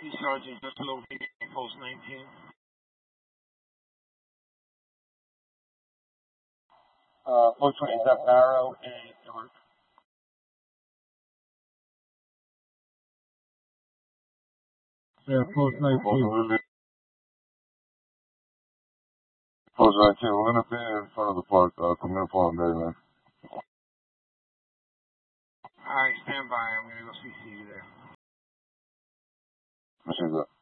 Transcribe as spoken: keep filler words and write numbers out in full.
Key Sergeant just located post nineteen. Uh, post twenty is up narrow and dark. Yeah, post nineteen. Post nineteen, we're gonna be in front of the park, uh, coming up on there, man. Alright, stand by. I'm gonna go C C you there. Appreciate that.